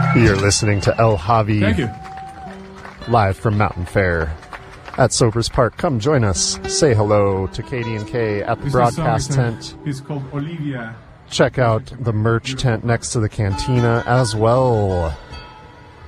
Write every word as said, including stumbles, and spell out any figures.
You're listening to El Javi. Thank you. Live from Mountain Fair at Sobers Park. Come join us. Say hello to Katie and Kay at the This broadcast song is a- tent. It's called Olivia. Check out the merch tent next to the cantina as well.